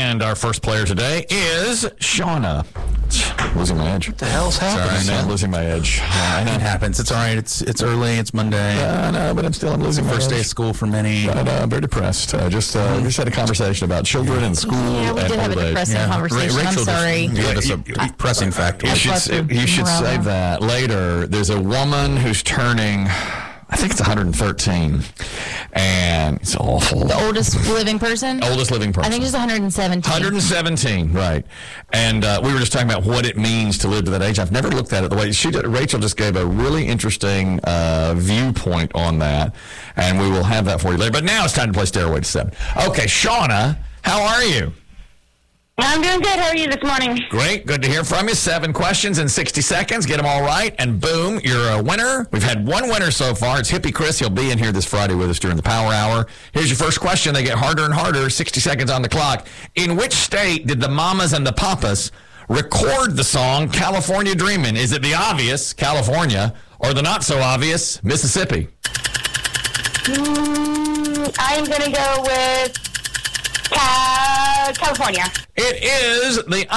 And our first player today is Shauna. Losing my edge. What the hell's happening? Sorry, I'm losing my edge. It happens. It's all right. It's early. It's Monday. I know, but I'm losing my edge. First day of school for many. I'm very depressed. Just had a conversation about children and school. Yeah, we did have a depressing conversation. I'm sorry. You gave us a pressing factor. You should save that later. There's a woman who's turning, I think it's 113, and it's awful. The oldest living person? Oldest living person. I think it's 117. 117, right. And we were just talking about what it means to live to that age. I've never looked at it the way she did. Rachel just gave a really interesting viewpoint on that, and we will have that for you later. But now it's time to play Stairway to 7. Okay, Shauna, how are you? I'm doing good. How are you this morning? Great. Good to hear from you. 7 questions in 60 seconds. Get them all right, and boom, you're a winner. We've had one winner so far. It's Hippie Chris. He'll be in here this Friday with us during the Power Hour. Here's your first question. They get harder and harder. 60 seconds on the clock. In which state did the Mamas and the Papas record the song California Dreamin'? Is it the obvious, California, or the not so obvious, Mississippi? I'm going to go with California. It is the